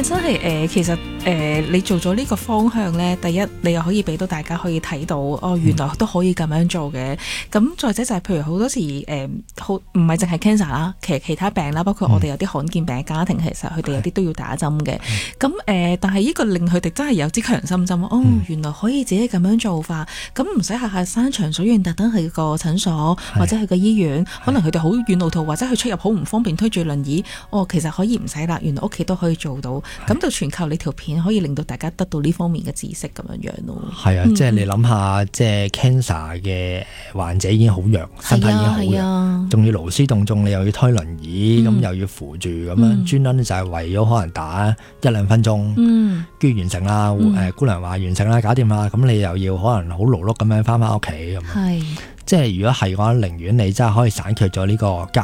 為真係其實你做咗呢個方向咧，第一你又可以俾到大家可以睇到，哦原來都可以咁樣做嘅。咁再者就係譬如好多時好唔係淨係 cancer 啦，其他病啦，包括我哋有啲罕見病嘅家庭，其實佢哋有啲都要打針嘅。咁但係呢個令佢哋真係有支強心針，哦原來可以自己咁樣做法，咁唔使下下山長水遠特登去個診所或者去個醫院，可能佢哋好遠路途或者佢出入好唔方便推住輪椅，其實可以唔使啦，原來屋企都可以做到，咁就全靠你條片可以令到大家得到呢方面嘅知識咁樣樣咯。 係啊，即係你諗下，即係 cancer 嘅患者已經好弱，身體已經好弱，仲要勞師動眾，你又要推輪椅，咁又要扶住咁樣，專登就係為咗可能打1-2分鐘，跟住完成啦。姑娘話完成啦，搞掂啦，咁你又要可能好勞碌咁樣翻屋企咁樣。即係如果係嘅話，寧願你真係可以省卻咗呢個